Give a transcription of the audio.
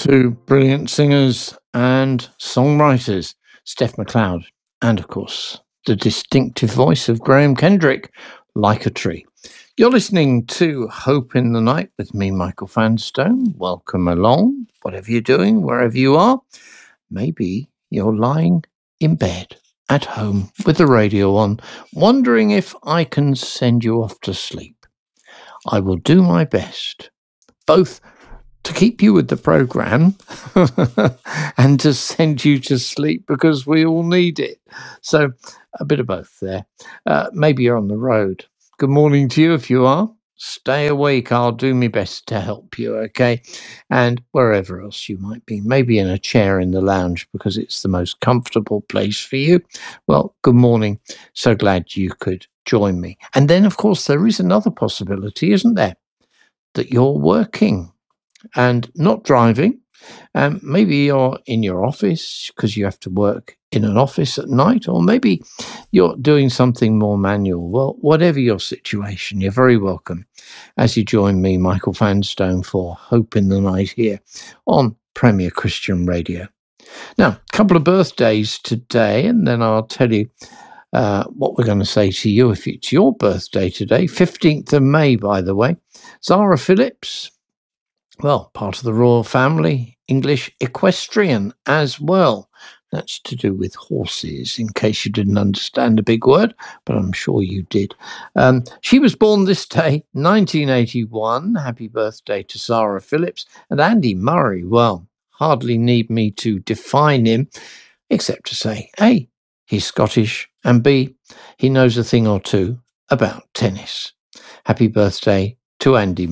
Two brilliant singers and songwriters, Steph McLeod, and of course, the distinctive voice of Graham Kendrick, Like a Tree. You're listening to Hope in the Night with me, Michael Vanstone. Welcome along, whatever you're doing, wherever you are. Maybe you're lying in bed at home with the radio on, wondering if I can send you off to sleep. I will do my best, both to keep you with the program and to send you to sleep because we all need it. So a bit of both there. Maybe you're on the road. Good morning to you if you are. Stay awake. I'll do my best to help you, okay? And wherever else you might be, maybe in a chair in the lounge because it's the most comfortable place for you. Well, good morning. So glad you could join me. And then, of course, there is another possibility, isn't there? That you're working and not driving. Maybe you're in your office because you have to work in an office at night, or maybe you're doing something more manual. Well, whatever your situation, you're very welcome as you join me, Michael Vanstone, for Hope in the Night here on Premier Christian Radio. Now, a couple of birthdays today, and then I'll tell you what we're going to say to you if it's your birthday today. 15th of May, by the way. Zara Phillips, well, part of the royal family, English equestrian as well. That's to do with horses, in case you didn't understand a big word, but I'm sure you did. She was born this day, 1981. Happy birthday to Zara Phillips. And Andy Murray, well, hardly need me to define him, except to say, A, he's Scottish, and B, he knows a thing or two about tennis. Happy birthday to Andy